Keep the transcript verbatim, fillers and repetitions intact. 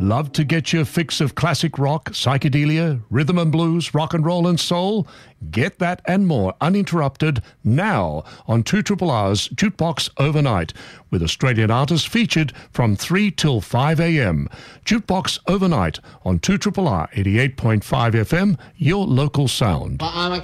Love to get your fix of classic rock, psychedelia, rhythm and blues, rock and roll and soul? Get that and more uninterrupted now on two R's Jukebox Overnight, with Australian artists featured from three till five a.m. Jukebox Overnight on two R R eighty-eight point five F M, your local sound.